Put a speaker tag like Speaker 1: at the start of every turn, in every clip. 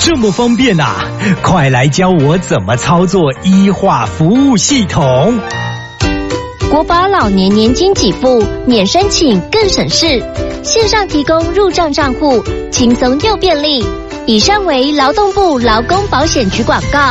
Speaker 1: 这么方便啊！快来教我怎么操作医化服务系统。
Speaker 2: 国保老年年金给付免申请更省事，线上提供入账账户，轻松又便利。以上为劳动部劳工保险局广告。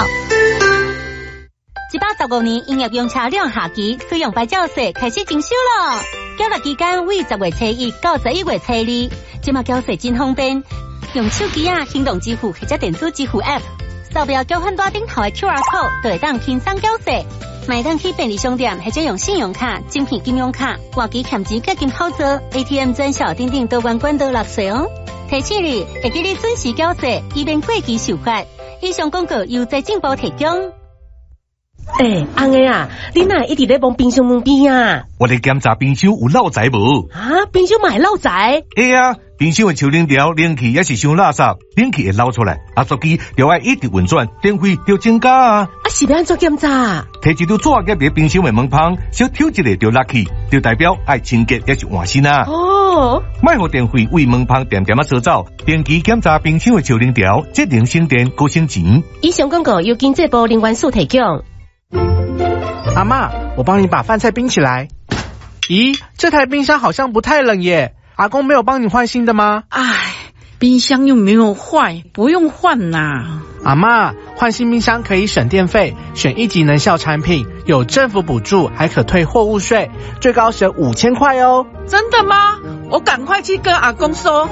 Speaker 3: 115年营业用车辆下期使用牌照税开始征收咯，缴纳期间为10月初1到11月初2。这马缴税真方便，用手机行动支付或者电子支付 App， 扫描交换单顶头的 QR code， 就会当轻松缴税。买当去便利商店或者用信用卡、精品金融卡、活期欠钱结金好做 ATM 专销等等多元管道纳税哦。提醒你，会记你准时缴税，以免过期受罚。以上广告由财政部提供。
Speaker 4: 安个啊，你哪一直在帮冰箱门边啊？
Speaker 5: 我咧检查冰箱有漏财无？
Speaker 4: 啊，冰箱买漏财？
Speaker 5: 冰箱的抽冷条冷气也是伤垃圾，冷气会漏出来，压缩机就要一直运转，电费就增加啊！
Speaker 4: 是要安怎检查？
Speaker 5: 摕一张纸夹伫冰箱的门旁，小挑一个就落去，就代表爱清洁也是换新啊！莫互电费为门旁点点扫走，定期检查冰箱的抽冷条，节能省电，高省钱。
Speaker 4: 以上广告由经济部能源署提供。
Speaker 6: 阿嬷，我帮你把饭菜冰起来。咦，这台冰箱好像不太冷耶。阿公没有帮你换新的吗？
Speaker 7: 冰箱又没有坏，不用换呐。
Speaker 6: 阿嬷，换新冰箱可以省电费，选1级能效产品，有政府补助，还可退货物税，最高省5000块哦。
Speaker 7: 真的吗？我赶快去跟阿公说。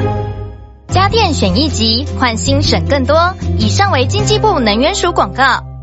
Speaker 2: 家电选1级，换新省更多。以上为经济部能源署广告。